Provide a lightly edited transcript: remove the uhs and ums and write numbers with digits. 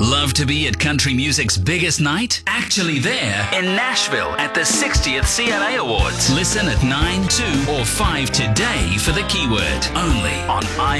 Love to be at country music's biggest night? Actually there in Nashville at the 60th CLA Awards. Listen at 9, 2 or 5 today for The Keyword. Only on